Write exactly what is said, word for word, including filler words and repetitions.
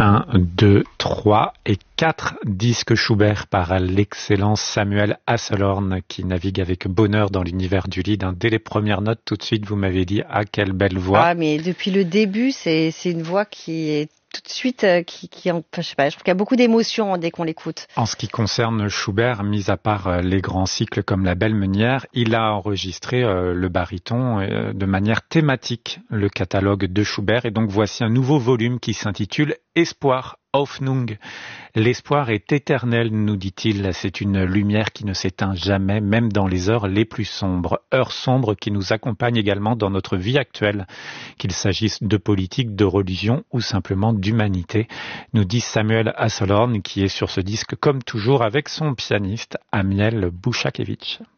Un, deux, trois et quatre disques Schubert par l'excellent Samuel Hasselhorn qui navigue avec bonheur dans l'univers du lied. Dès les premières notes, tout de suite, vous m'avez dit « Ah, quelle belle voix !» Ah, mais depuis le début, c'est, c'est une voix qui est tout de suite, euh, qui, qui, enfin, je sais pas, je trouve qu'il y a beaucoup d'émotions dès qu'on l'écoute. En ce qui concerne Schubert, mis à part euh, les grands cycles comme La Belle Meunière, il a enregistré euh, le baryton euh, de manière thématique, le catalogue de Schubert. Et donc voici un nouveau volume qui s'intitule Espoir, Hoffnung. L'espoir est éternel, nous dit-il. C'est une lumière qui ne s'éteint jamais, même dans les heures les plus sombres. Heures sombres qui nous accompagnent également dans notre vie actuelle, qu'il s'agisse de politique, de religion ou simplement d'humanité, nous dit Samuel Hasselhorn, qui est sur ce disque comme toujours avec son pianiste Amiel Bouchakevitch.